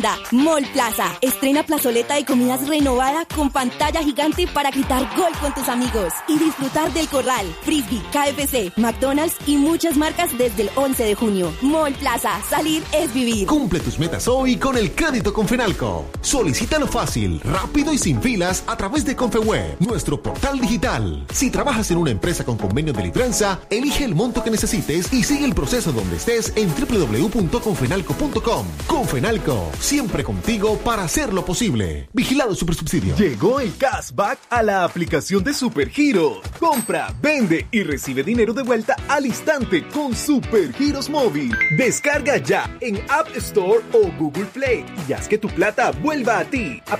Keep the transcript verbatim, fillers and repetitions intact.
Mall Plaza. Estrena plazoleta de comidas renovada con pantalla gigante para gritar gol con tus amigos y disfrutar del Corral, Frisbee, K F C, McDonald's y muchas marcas desde el once de junio. Mall Plaza. Salir es vivir. Cumple tus metas hoy con el crédito Confenalco. Solicítalo fácil, rápido y sin filas a través de Confeweb, nuestro portal digital. Si trabajas en una empresa con convenio de libranza, elige el monto que necesites y sigue el proceso donde estés en doble u doble u doble u punto confenalco punto com. Confenalco, siempre contigo para hacerlo posible. Vigilado Supersubsidio. Llegó el cashback a la aplicación de Supergiros. Compra, vende y recibe dinero de vuelta al instante con Supergiros Móvil. Descarga ya en App Store o Google Play y haz que tu plata vuelva a ti.